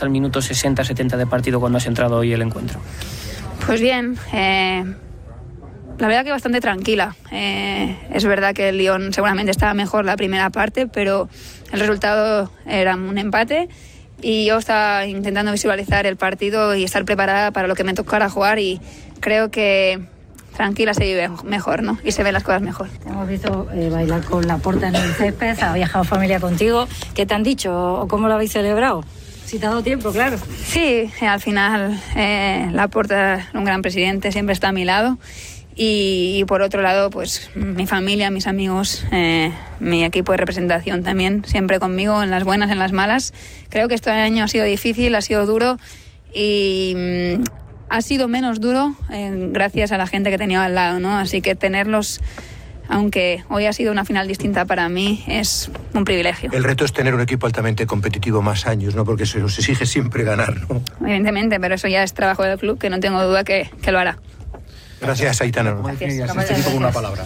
hasta el minuto 60-70 de partido cuando has entrado hoy el encuentro? Pues bien, la verdad que bastante tranquila. Es verdad que el Lyon seguramente estaba mejor la primera parte, pero el resultado era un empate y yo estaba intentando visualizar el partido y estar preparada para lo que me tocara jugar, y creo que tranquila se vive mejor, ¿no? Y se ven las cosas mejor. Te hemos visto bailar con Laporta en el césped, ha viajado familia contigo. ¿Qué te han dicho o cómo lo habéis celebrado? Si te ha dado tiempo, claro. Sí, al final Laporta, un gran presidente, siempre está a mi lado. Y por otro lado, pues mi familia, mis amigos, mi equipo de representación también, siempre conmigo, en las buenas, en las malas. Creo que este año ha sido difícil, ha sido duro y ha sido menos duro gracias a la gente que tenía al lado, ¿no? Así que tenerlos, aunque hoy ha sido una final distinta para mí, es un privilegio. El reto es tener un equipo altamente competitivo más años, ¿no? Porque se os exige siempre ganar, ¿no? Evidentemente, pero eso ya es trabajo del club, que no tengo duda que lo hará. Gracias, Aitana. Gracias. Este equipo con una palabra.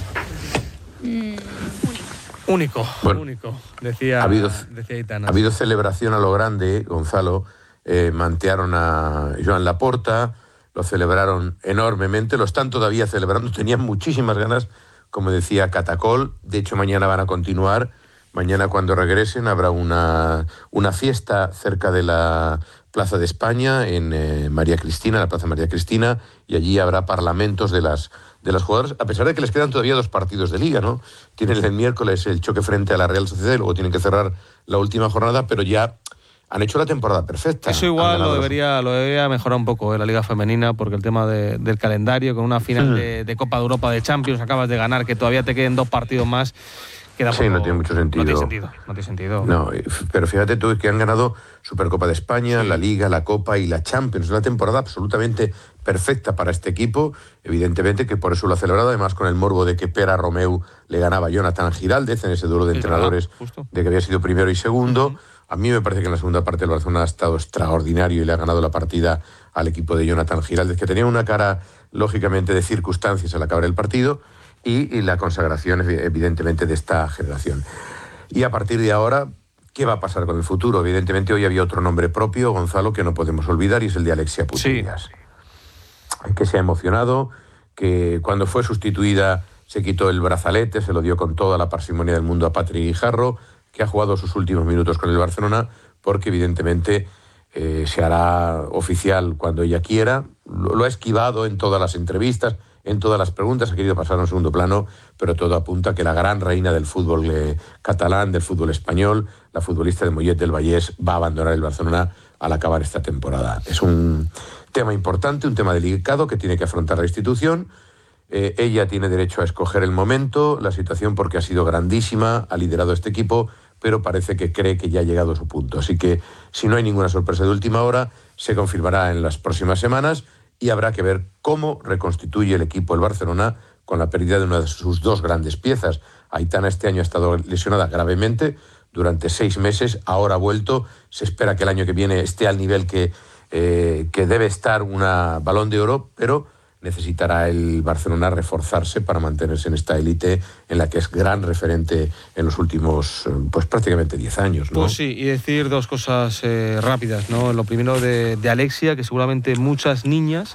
Único. Bueno, único, decía Aitana. Ha habido celebración a lo grande, Gonzalo. Mantearon a Joan Laporta, lo celebraron enormemente, lo están todavía celebrando, tenían muchísimas ganas, como decía Catacol. De hecho, mañana van a continuar. Mañana, cuando regresen, habrá una fiesta cerca de la Plaza de España, en María Cristina, la Plaza María Cristina, y allí habrá parlamentos de las jugadoras, a pesar de que les quedan todavía 2 partidos de Liga, ¿no? Tienen el miércoles el choque frente a la Real Sociedad y luego tienen que cerrar la última jornada, pero ya han hecho la temporada perfecta. Eso igual lo debería mejorar un poco la Liga Femenina, porque el tema del calendario, con una final de Copa de Europa, de Champions, acabas de ganar, que todavía te queden 2 partidos más. Sí, no tiene mucho sentido. No tiene sentido. No, pero fíjate tú que han ganado Supercopa de España, la Liga, la Copa y la Champions. Una temporada absolutamente perfecta para este equipo. Evidentemente que por eso lo ha celebrado, además con el morbo de que Pere Romeu le ganaba a Jonathan Giraldez en ese duelo de entrenadores, de que había sido primero y segundo. A mí me parece que en la segunda parte el Barcelona ha estado extraordinario y le ha ganado la partida al equipo de Jonathan Giraldez, que tenía una cara, lógicamente, de circunstancias al acabar el partido, y la consagración, evidentemente, de esta generación. Y a partir de ahora, ¿qué va a pasar con el futuro? Evidentemente, hoy había otro nombre propio, Gonzalo, que no podemos olvidar, y es el de Alexia Putellas. Sí. Que se ha emocionado, que cuando fue sustituida se quitó el brazalete, se lo dio con toda la parsimonia del mundo a Patri Guijarro, que ha jugado sus últimos minutos con el Barcelona, porque evidentemente se hará oficial cuando ella quiera. Lo ha esquivado en todas las entrevistas, en todas las preguntas, ha querido pasar a un segundo plano, pero todo apunta a que la gran reina del fútbol catalán, del fútbol español, la futbolista de Mollet del Vallès, va a abandonar el Barcelona al acabar esta temporada. Es un tema importante, un tema delicado que tiene que afrontar la institución. Ella tiene derecho a escoger el momento, la situación, porque ha sido grandísima, ha liderado este equipo, pero parece que cree que ya ha llegado a su punto. Así que, si no hay ninguna sorpresa de última hora, se confirmará en las próximas semanas y habrá que ver cómo reconstituye el equipo el Barcelona con la pérdida de una de sus 2 grandes piezas. Aitana este año ha estado lesionada gravemente durante 6 meses, ahora ha vuelto, se espera que el año que viene esté al nivel que debe estar una Balón de Oro, pero necesitará el Barcelona reforzarse para mantenerse en esta élite en la que es gran referente en los últimos, pues prácticamente 10 años, ¿no? Pues sí, y decir 2 cosas rápidas, ¿no? Lo primero de Alexia, que seguramente muchas niñas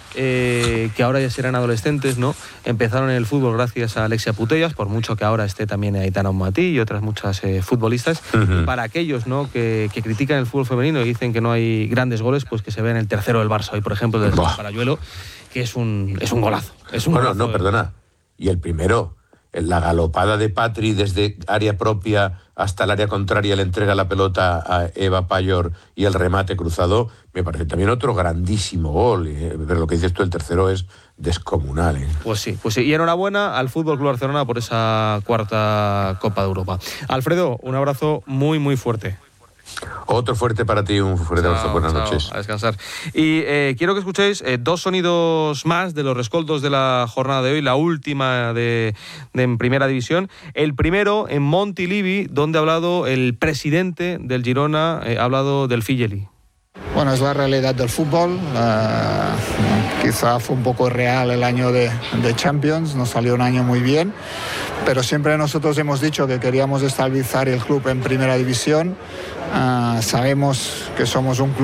que ahora ya serán adolescentes, ¿no? Empezaron en el fútbol gracias a Alexia Putellas, por mucho que ahora esté también Aitana Bonmatí y otras muchas futbolistas. Y para aquellos, ¿no?, que critican el fútbol femenino y dicen que no hay grandes goles, pues que se vean el tercero del Barça hoy, por ejemplo, del Parayuelo, que es un golazo. No, perdona. Y el primero, la galopada de Patri desde área propia hasta el área contraria, le entrega la pelota a Eva Payor y el remate cruzado, me parece también otro grandísimo gol. Pero lo que dices tú, el tercero es descomunal. Pues sí. Y enhorabuena al Fútbol Club Barcelona por esa 4ª Copa de Europa. Alfredo, un abrazo muy, muy fuerte. Otro fuerte para ti, un fuerte abrazo. Buenas noches. A descansar. Y quiero que escuchéis 2 sonidos más de los rescoldos de la jornada de hoy, la última en Primera División. El primero en Montilivi, donde ha hablado el presidente del Girona, ha hablado del Figeli. Bueno, es la realidad del fútbol. Quizá fue un poco real el año de Champions, nos salió un año muy bien, pero siempre nosotros hemos dicho que queríamos estabilizar el club en Primera División. Sabemos que somos un club